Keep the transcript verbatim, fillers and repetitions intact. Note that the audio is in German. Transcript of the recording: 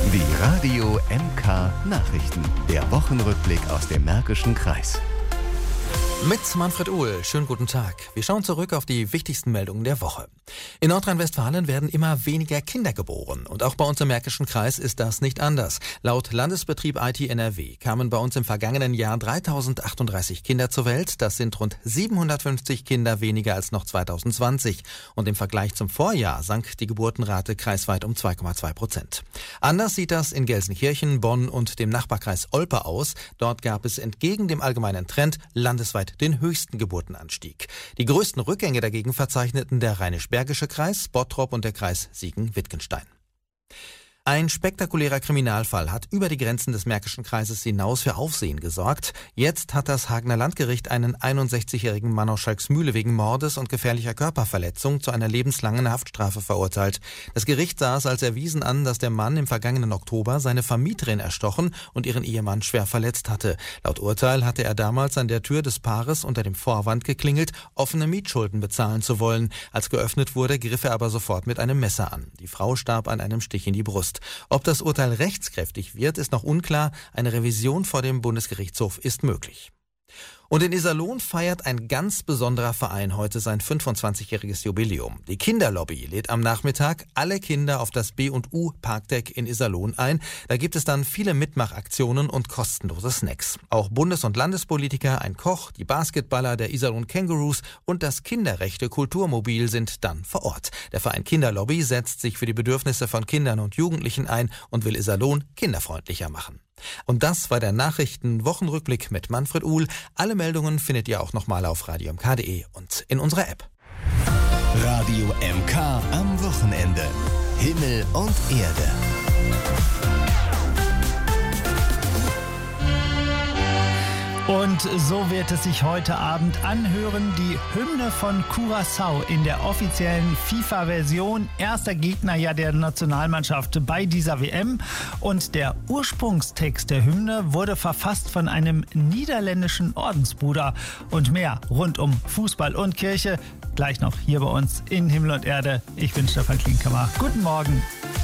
Die Radio M K Nachrichten. Der Wochenrückblick aus dem Märkischen Kreis. Mit Manfred Uhl, schönen guten Tag. Wir schauen zurück auf die wichtigsten Meldungen der Woche. In Nordrhein-Westfalen werden immer weniger Kinder geboren. Und auch bei uns im Märkischen Kreis ist das nicht anders. Laut Landesbetrieb I T N R W kamen bei uns im vergangenen Jahr dreitausendachtunddreißig Kinder zur Welt. Das sind rund siebenhundertfünfzig Kinder weniger als noch zweitausendzwanzig. Und im Vergleich zum Vorjahr sank die Geburtenrate kreisweit um zwei Komma zwei Prozent. Anders sieht das in Gelsenkirchen, Bonn und dem Nachbarkreis Olpe aus. Dort gab es entgegen dem allgemeinen Trend landesweit den höchsten Geburtenanstieg. Die größten Rückgänge dagegen verzeichneten der Rheinisch-Bergische Kreis, Bottrop und der Kreis Siegen-Wittgenstein. Ein spektakulärer Kriminalfall hat über die Grenzen des Märkischen Kreises hinaus für Aufsehen gesorgt. Jetzt hat das Hagener Landgericht einen einundsechzigjährigen Mann aus Schalksmühle wegen Mordes und gefährlicher Körperverletzung zu einer lebenslangen Haftstrafe verurteilt. Das Gericht sah es als erwiesen an, dass der Mann im vergangenen Oktober seine Vermieterin erstochen und ihren Ehemann schwer verletzt hatte. Laut Urteil hatte er damals an der Tür des Paares unter dem Vorwand geklingelt, offene Mietschulden bezahlen zu wollen. Als geöffnet wurde, griff er aber sofort mit einem Messer an. Die Frau starb an einem Stich in die Brust. Ob das Urteil rechtskräftig wird, ist noch unklar. Eine Revision vor dem Bundesgerichtshof ist möglich. Und in Iserlohn feiert ein ganz besonderer Verein heute sein fünfundzwanzigjähriges Jubiläum. Die Kinderlobby lädt am Nachmittag alle Kinder auf das B und U Parkdeck in Iserlohn ein. Da gibt es dann viele Mitmachaktionen und kostenlose Snacks. Auch Bundes- und Landespolitiker, ein Koch, die Basketballer der Iserlohn Kangaroos und das Kinderrechte Kulturmobil sind dann vor Ort. Der Verein Kinderlobby setzt sich für die Bedürfnisse von Kindern und Jugendlichen ein und will Iserlohn kinderfreundlicher machen. Und das war der Nachrichten-Wochenrückblick mit Manfred Uhl. Alle Meldungen findet ihr auch nochmal auf radio m k punkt d e und in unserer App. Radio M K am Wochenende. Himmel und Erde. Und so wird es sich heute Abend anhören, die Hymne von Curaçao in der offiziellen FIFA-Version. Erster Gegner ja der Nationalmannschaft bei dieser W M. Und der Ursprungstext der Hymne wurde verfasst von einem niederländischen Ordensbruder. Und mehr rund um Fußball und Kirche gleich noch hier bei uns in Himmel und Erde. Ich bin Stefan Klinkhammer. Guten Morgen.